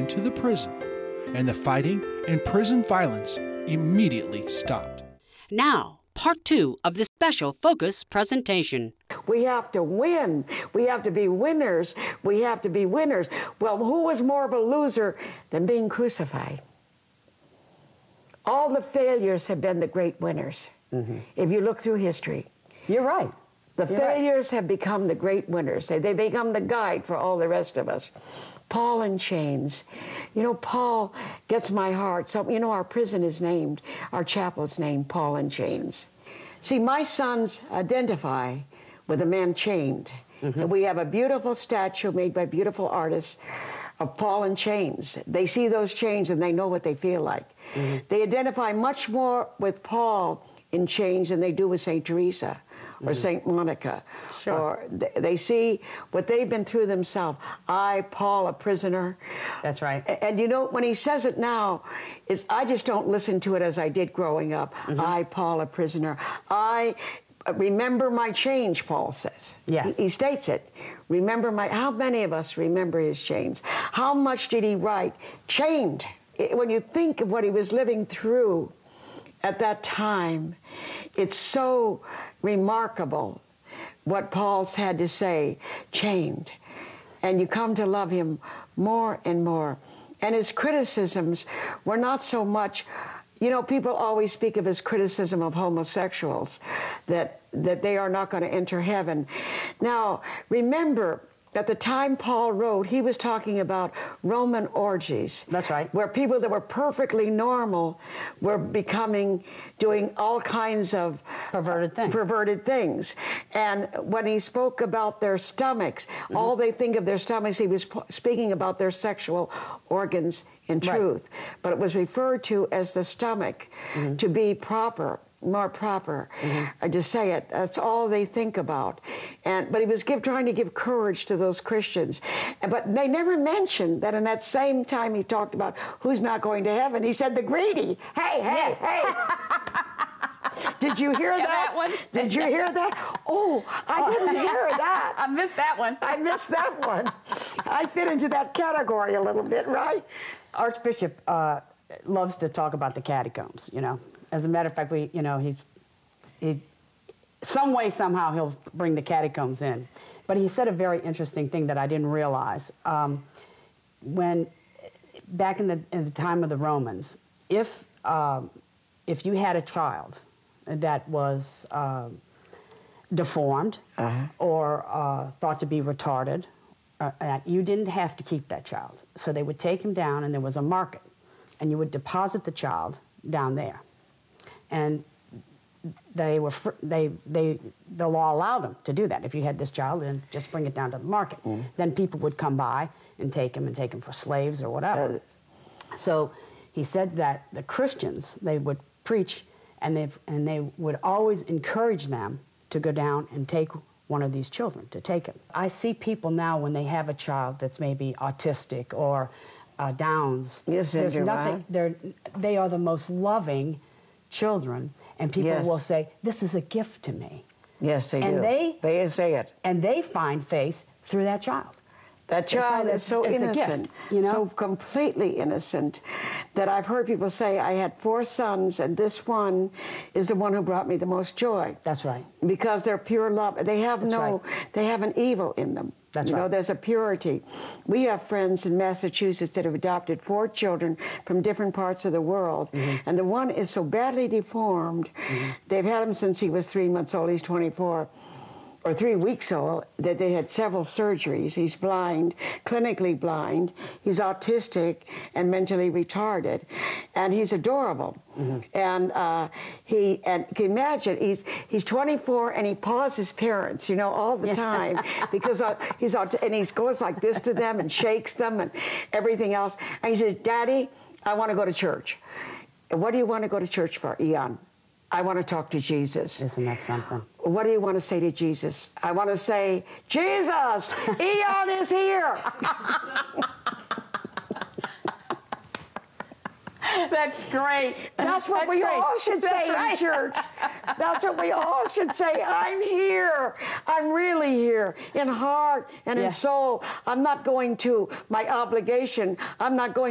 into the prison, and the fighting and prison violence immediately stopped. Now, part 2 of this special Focus presentation. We have to win. We have to be winners. We have to be winners. Well, who was more of a loser than being crucified? All the failures have been the great winners. If you look through history. You're right. The failures have become the great winners. They become the guide for all the rest of us. Paul in chains. You know, Paul gets my heart. So, you know, our prison is named, our chapel is named Paul in Chains. See, my sons identify with a man chained. And we have a beautiful statue made by beautiful artists of Paul in chains. They see those chains and they know what they feel like. They identify much more with Paul in chains than they do with St. Teresa or St. Monica. Sure. Or they see what they've been through themselves. I, Paul, a prisoner. That's right. And you know, when he says it now, I just don't listen to it as I did growing up. I, Paul, a prisoner. I remember my change, Paul says. Yes. He states it. Remember how many of us remember his chains? How much did he write? Chained. When you think of what he was living through at that time, it's so remarkable what Paul's had to say, chained. And you come to love him more and more. And his criticisms were not so much, you know, people always speak of his criticism of homosexuals, that they are not going to enter heaven. Now, remember, at the time Paul wrote, he was talking about Roman orgies. That's right. Where people that were perfectly normal were doing all kinds of perverted things. And when he spoke about their stomachs, all they think of their stomachs, he was speaking about their sexual organs in truth. But it was referred to as the stomach to be proper. More proper, to say it. That's all they think about. But he was trying to give courage to those Christians. But they never mentioned that in that same time he talked about who's not going to heaven, he said the greedy. Hey. Did you hear that one? Did you hear that? Oh, I didn't hear that. I missed that one. I missed that one. I fit into that category a little bit, right? Archbishop loves to talk about the catacombs, you know. As a matter of fact, some way, somehow, he'll bring the catacombs in. But he said a very interesting thing that I didn't realize. Back in the time of the Romans, if you had a child that was deformed or thought to be retarded, you didn't have to keep that child. So they would take him down, and there was a market, and you would deposit the child down there. And the law allowed them to do that. If you had this child, then just bring it down to the market. Then people would come by and take him for slaves or whatever. So he said that the Christians, they would preach, and they would always encourage them to go down and take one of these children, to take him. I see people now when they have a child that's maybe autistic or Downs. Yes, there's nothing. They are the most loving children, and people will say, "This is a gift to me." Yes, they do. They say it. And they find faith through that child. That child is so innocent, so completely innocent, that I've heard people say, I had 4 sons, and this one is the one who brought me the most joy. That's right. Because they're pure love. They have they have an evil in them. That's right. You know, there's a purity. We have friends in Massachusetts that have adopted 4 children from different parts of the world, and the one is so badly deformed. They've had him since he was 3 months old. He's 24. Or 3 weeks old, that they had several surgeries. He's blind, clinically blind. He's autistic and mentally retarded, and he's adorable. And can you imagine, he's 24 and he paws his parents, you know, all the time because he goes like this to them and shakes them and everything else. And he says, "Daddy, I want to go to church." And what do you want to go to church for, Eon? I want to talk to Jesus. Isn't that something? What do you want to say to Jesus? I want to say, Jesus, Eon is here. That's great. That's what we all should say in church. That's what we all should say. I'm here. I'm really here in heart and in soul. I'm not going to my obligation. I'm not going